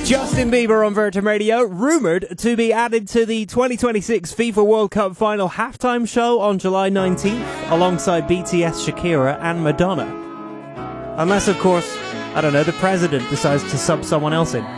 Justin Bieber on Virgin Radio, rumoured to be added to the 2026 FIFA World Cup final halftime show on July 19th, alongside BTS, Shakira and Madonna. Unless, of course, I don't know, the president decides to sub someone else in.